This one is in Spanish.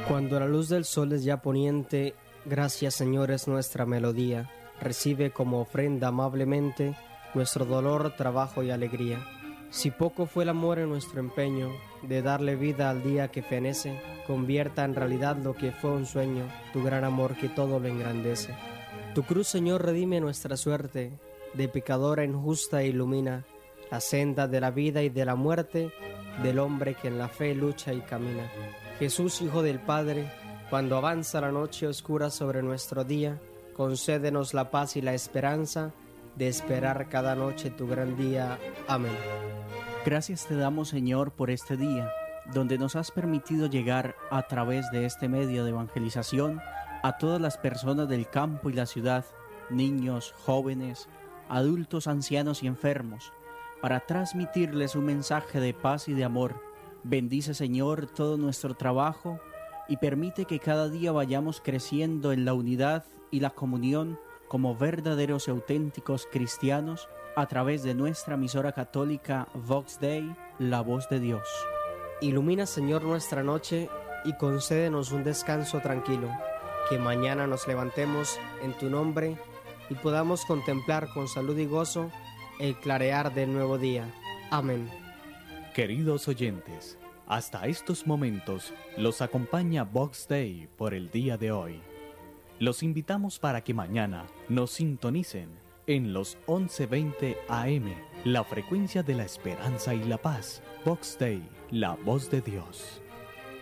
Cuando la luz del sol es ya poniente, gracias Señor es nuestra melodía. Recibe como ofrenda amablemente nuestro dolor, trabajo y alegría. Si poco fue el amor en nuestro empeño de darle vida al día que fenece, convierta en realidad lo que fue un sueño, tu gran amor que todo lo engrandece. Tu cruz, Señor, redime nuestra suerte, de pecadora injusta ilumina la senda de la vida y de la muerte del hombre que en la fe lucha y camina. Jesús, Hijo del Padre, cuando avanza la noche oscura sobre nuestro día, concédenos la paz y la esperanza de esperar cada noche tu gran día. Amén. Gracias te damos, Señor, por este día, donde nos has permitido llegar a través de este medio de evangelización a todas las personas del campo y la ciudad, niños, jóvenes, adultos, ancianos y enfermos, para transmitirles un mensaje de paz y de amor. Bendice, Señor, todo nuestro trabajo y permite que cada día vayamos creciendo en la unidad y la comunión como verdaderos y auténticos cristianos a través de nuestra emisora católica Vox Dei, la voz de Dios. Ilumina, Señor, nuestra noche y concédenos un descanso tranquilo, que mañana nos levantemos en tu nombre y podamos contemplar con salud y gozo el clarear del nuevo día. Amén. Queridos oyentes, hasta estos momentos los acompaña Vox Dei por el día de hoy. Los invitamos para que mañana nos sintonicen en los 11:20 AM, la frecuencia de la esperanza y la paz. Vox Dei, la voz de Dios.